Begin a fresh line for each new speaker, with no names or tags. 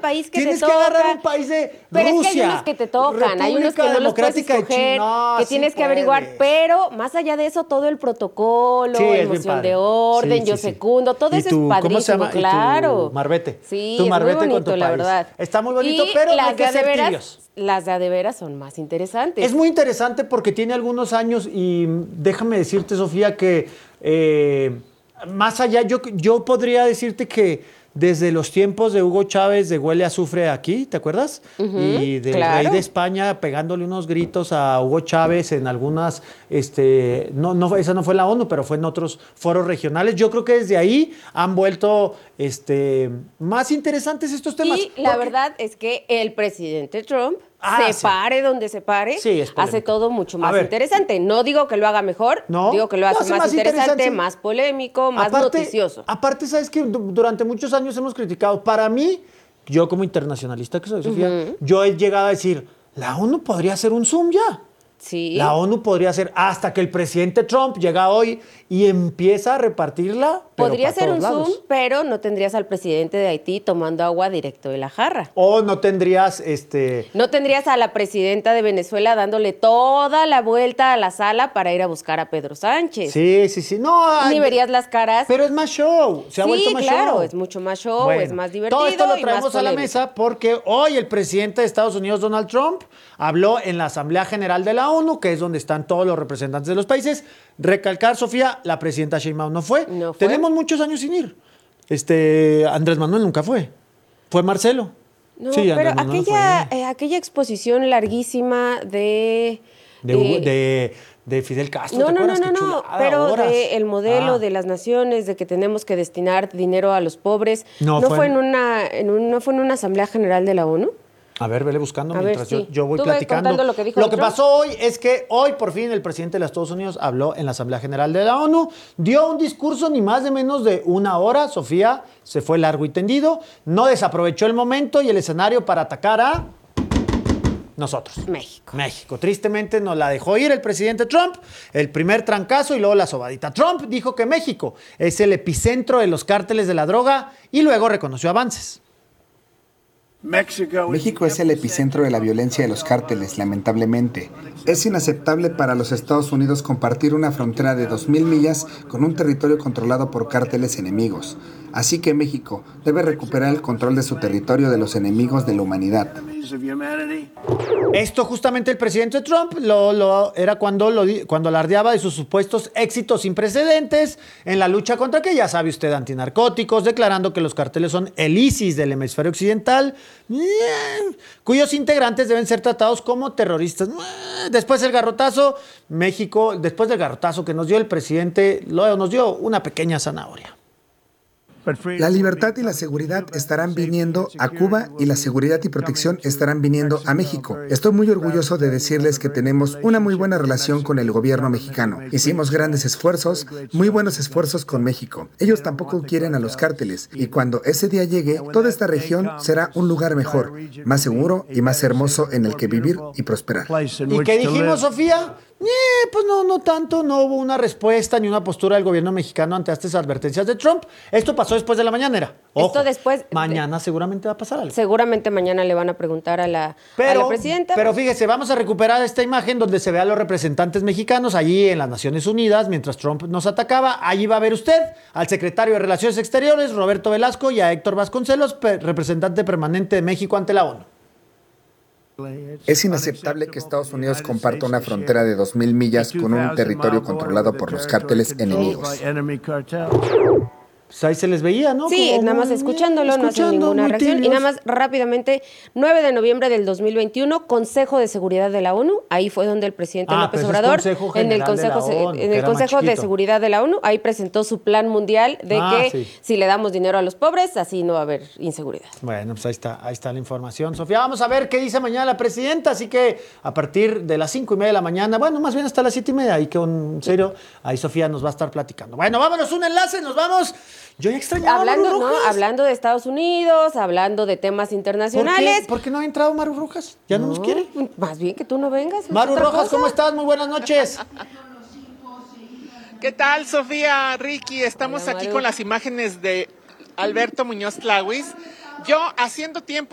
país que
tienes
te toca.
Tienes que agarrar un país de
pero
Rusia.
Es que hay unos que te tocan, hay unos que no los puedes escoger, que tienes que averiguar. Pero más allá de eso, todo el protocolo, el moción de orden, yo secundo, todo eso es padrísimo,
¿cómo se llama?
claro.
Y tu marbete.
Sí,
tu marbete
es muy bonito,
con tu
la
país.
verdad.
Está muy bonito, pero no hay que ser tibios.
Las de a de veras son más interesantes.
Es muy interesante porque tiene algunos años y déjame decirte, Sofía, que más allá, yo podría decirte que desde los tiempos de Hugo Chávez de Huele a Azufre aquí, ¿te acuerdas? Y del rey de España pegándole unos gritos a Hugo Chávez en algunas, esa no fue la ONU, pero fue en otros foros regionales. Yo creo que desde ahí han vuelto más interesantes estos temas.
Y la verdad es que el presidente Trump pare donde se pare, hace todo mucho más interesante. No digo que lo haga mejor, digo que lo hace más interesante, más polémico, más noticioso.
Aparte, sabes que durante muchos años hemos criticado. Para mí, yo como internacionalista que soy, Sofía, yo he llegado a decir, la ONU podría hacer un Zoom ya.
Sí.
La ONU podría ser hasta que el presidente Trump llega hoy y empieza a repartirla.
Podría ser un Zoom, pero no tendrías al presidente de Haití tomando agua directo de la jarra.
O no tendrías
No tendrías a la presidenta de Venezuela dándole toda la vuelta a la sala para ir a buscar a Pedro Sánchez.
Sí. No,
ni verías las caras.
Pero es más show. Se ha vuelto más show.
Sí, claro, es mucho más show, es más divertido.
Todo esto lo traemos
a
la mesa porque hoy el presidente de Estados Unidos, Donald Trump, habló en la Asamblea General de la ONU, que es donde están todos los representantes de los países. Recalcar, Sofía, la presidenta Sheinbaum no fue. Tenemos muchos años sin ir. Andrés Manuel nunca fue. Fue Marcelo.
No, sí, pero aquella exposición larguísima de
Fidel Castro.
No, pero del modelo de las naciones, de que tenemos que destinar dinero a los pobres. ¿No fue en una Asamblea General de la ONU?
A ver, vele buscando mientras yo voy
Tú
platicando.
Lo que
pasó hoy es que hoy, por fin, el presidente de los Estados Unidos habló en la Asamblea General de la ONU, dio un discurso ni más ni menos de 1 hora. Sofía, se fue largo y tendido, no desaprovechó el momento y el escenario para atacar a nosotros. México. Tristemente nos la dejó ir el presidente Trump, el primer trancazo y luego la sobadita. Trump dijo que México es el epicentro de los cárteles de la droga y luego reconoció avances.
México es el epicentro de la violencia de los cárteles, lamentablemente. Es inaceptable para los Estados Unidos compartir una frontera de 2,000 millas con un territorio controlado por cárteles enemigos. Así que México debe recuperar el control de su territorio de los enemigos de la humanidad.
Esto justamente el presidente Trump era cuando alardeaba de sus supuestos éxitos sin precedentes en la lucha contra, que ya sabe usted, antinarcóticos, declarando que los carteles son el ISIS del hemisferio occidental, cuyos integrantes deben ser tratados como terroristas. Después del garrotazo que nos dio el presidente, nos dio una pequeña zanahoria.
La libertad y la seguridad estarán viniendo a Cuba y la seguridad y protección estarán viniendo a México. Estoy muy orgulloso de decirles que tenemos una muy buena relación con el gobierno mexicano. Hicimos grandes esfuerzos, muy buenos esfuerzos con México. Ellos tampoco quieren a los cárteles y cuando ese día llegue, toda esta región será un lugar mejor, más seguro y más hermoso en el que vivir y prosperar.
¿Y qué dijimos, Sofía? Pues no tanto, no hubo una respuesta ni una postura del gobierno mexicano ante estas advertencias de Trump. Esto pasó después de la mañanera. Ojo, mañana seguramente va a pasar algo.
Seguramente mañana le van a preguntar a la presidenta.
Pero fíjese, vamos a recuperar esta imagen donde se ve a los representantes mexicanos allí en las Naciones Unidas mientras Trump nos atacaba. Allí va a ver usted al secretario de Relaciones Exteriores, Roberto Velasco, y a Héctor Vasconcelos, representante permanente de México ante la ONU.
Es inaceptable que Estados Unidos comparta una frontera de 2,000 millas con un territorio controlado por los cárteles enemigos.
Pues ahí se les veía, ¿no?
Sí,
como
nada más escuchándolo, no hacen ninguna reacción. Y nada más rápidamente, 9 de noviembre del 2021, Consejo de Seguridad de la ONU. Ahí fue donde el presidente López Obrador, en el Consejo de Seguridad de la ONU, ahí presentó su plan mundial de que si le damos dinero a los pobres, así no va a haber inseguridad.
Bueno, pues ahí está la información, Sofía. Vamos a ver qué dice mañana la presidenta. Así que a partir de las 5:30 de la mañana, bueno, más bien hasta las 7:30, ahí que en serio, ahí Sofía nos va a estar platicando. Bueno, vámonos, un enlace, nos vamos. Yo ya extrañaba a Maru Rojas.
Hablando de Estados Unidos, hablando de temas internacionales.
¿Por qué no ha entrado Maru Rojas? ¿Ya no nos quiere?
Más bien que tú no vengas.
Maru Rojas, ¿cómo estás? Muy buenas noches.
¿Qué tal, Sofía, Ricky? Estamos aquí con las imágenes de Alberto Muñoz Tlahuis. Yo haciendo tiempo